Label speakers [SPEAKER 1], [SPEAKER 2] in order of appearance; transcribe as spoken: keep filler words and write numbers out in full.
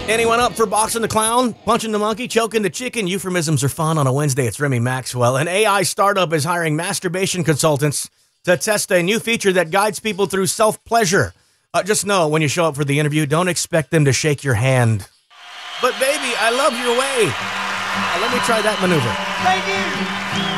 [SPEAKER 1] Anyone up for boxing the clown, punching the monkey, choking the chicken? Euphemisms are fun on a Wednesday. It's Remy Maxwell. An A I startup is hiring masturbation consultants to test a new feature that guides people through self-pleasure. Uh, just know, when you show up for the interview, don't expect them to shake your hand. But baby, I love your way. Uh, let me try that maneuver.
[SPEAKER 2] Thank you.